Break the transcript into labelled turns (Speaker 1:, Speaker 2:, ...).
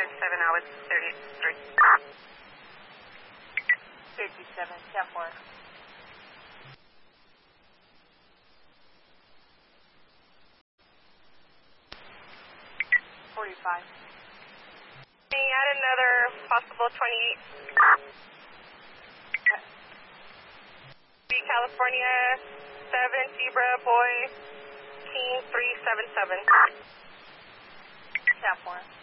Speaker 1: hours 33.
Speaker 2: 57, 10-4.
Speaker 1: Can you add another possible 28? California 7 Zebra Boy King 377.
Speaker 2: 10-4.